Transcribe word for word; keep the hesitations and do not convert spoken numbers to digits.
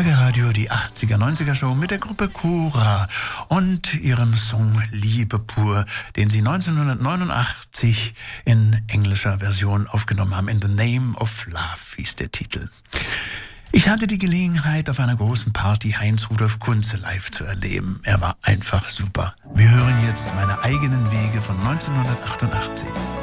Radio, die achtziger, neunziger Show mit der Gruppe Cora und ihrem Song Liebe pur, den sie neunzehnhundertneunundachtzig in englischer Version aufgenommen haben. In the Name of Love hieß der Titel. Ich hatte die Gelegenheit, auf einer großen Party Heinz Rudolf Kunze live zu erleben. Er war einfach super. Wir hören jetzt meine eigenen Wege von neunzehnhundertachtundachtzig.